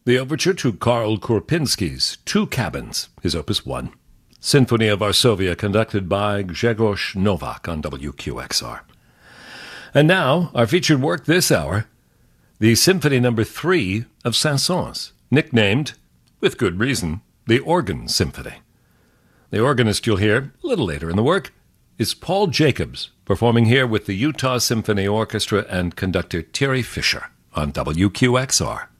The overture to Karl Kurpinski's Two Cabins, his Opus 1. Symphony of Varsovia, conducted by Grzegorz Nowak on WQXR. And now, our featured work this hour, the Symphony No. 3 of Saint-Saëns, nicknamed, with good reason, the Organ Symphony. The organist you'll hear a little later in the work is Paul Jacobs, performing here with the Utah Symphony Orchestra and conductor Terry Fisher on WQXR.